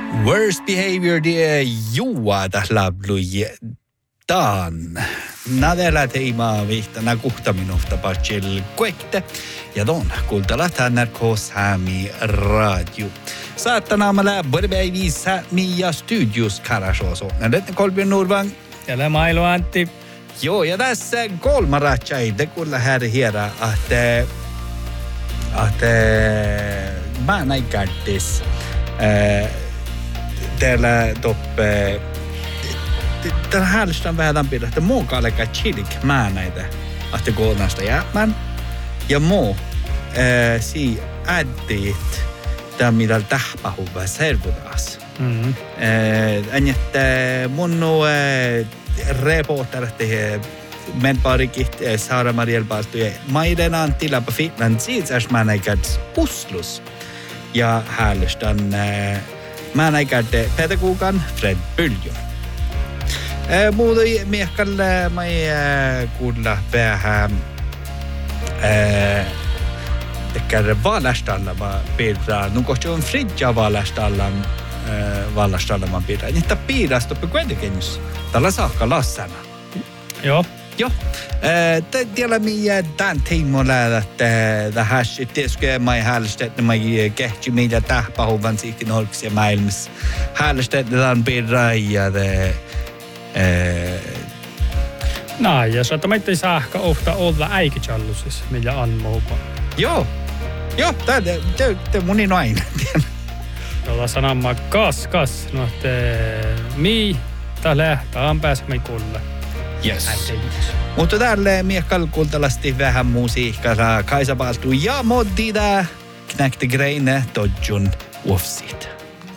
Worst behavior det juuata labluji taan. Nadella teemaa vihtana 6 minuutta patsil kuekte. Ja don kuultala NRK Sami Radio. Saattanaamalla Borbevi Sami ja Studios Karashoso. Nädet Kolbjörn Norvang. Ja Mailu Antti. Joo, ja tässä kolmaratsai te kuulla här att mä näin kättis täällä toppe täällä häälistään vähän pidä, että muu kallega chilik mä näitä että koolnasta jäämään ja muu si ädit tämä mitä tähpähuvä servutas että mun reporter men parikit Sara Mariel Baltuja maiden antilla på Finland siis mä näikäts Oslus ja häälistän mä näikätte pedagogan Fred Byljo. Muuta miehkalle mä kuulla vähän tekkär valastalla mä pidä. Nu kohti on Fridja valastalla mä pidä. Niitä piirasta på kuitenkin tällä saakka lassana. Joo. Joo. Tiedä miä tämän tiimolla, että tähän sitten mä häälestetään, mä kehti mitä tähpähuvan siikin holksia maailmassa. Häälestetään pidä ja näin, ja saattaa meitä ei saakka ofta olla äikichallusissa, millä anmoupa. Joo. Joo, tämä moni noin. Jolla sanomaan kas, no että tää lähtään pääsemme kuulla. Yes. Mutta täällä miekal kuultalasti vähän musiikkaa. Kaisa Baltu ja moddida knäckte greine dodjon offsit.